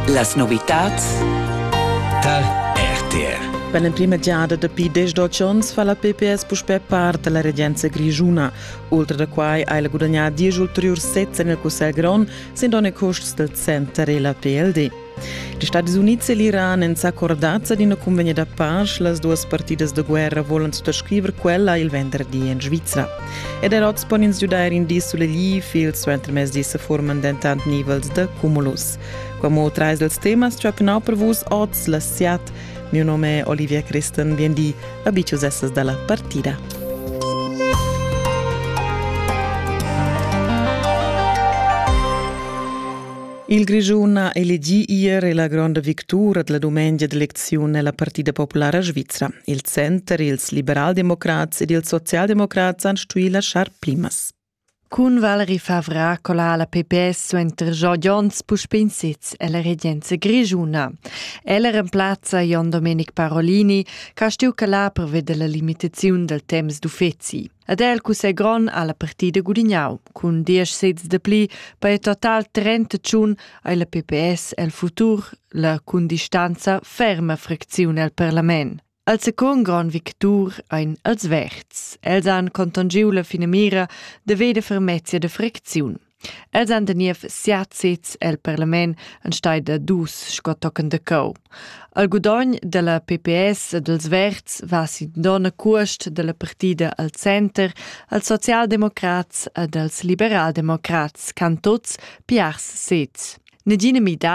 Las novitats da RTR. Per la prima giada da P10 d'Ocions fa la PPS puspè part della regenza grigiuna, oltre da quai ha la guadagnata 10 ulteriori sezze nel Cussel Gron, sin donne costi del Center e la PLD. Gli Stati Uniti e l'Iran hanno accordato di una convegna da pace, le due partite di guerra vogliono sottoscrivere quella il venerdì in Svizzera. Ed è oggi poi in studiare in sulle GIF, il suo intermezzo di forma di tanti livelli di cumulus. Come tra i temi, c'è più per voi oggi la SIAT. Mio nome è Olivia Christen, vendi abituosessas dalla partita. Il Grigiun ha elegì ieri la grande vittoria della domenica d'elezione nella Partita Popolare Svizzera. Il Center, i Liberaldemocrats e il Socialdemocrats hanno studiato lasciare primas. Con Valerie Favra cola la PPS suenter Giodions puspensitz e la regenza grigiuna. Ella reemplaza Jon Domenic Parolini, che stiu calà per vedere la limitazione del temps d'uffezi. Ad el Cussel Gron alla partita Gudignau, con 10 sets de pli, per total 30 ciun ai la PPS el futur, la con distanza ferma frazione al Parlament. Al second gran victur ein als Verts. Els han contongiu la fina mira de vede fermezia de fracziun. Els han deniev 7 sets el Parlament en stai de 2 scotocken de cau. Al gudogn de la PPS dels Verts va si dona cost de la partida al Center, als Socialdemocrats ed als Liberaldemocrats, can tots piars sets. Negina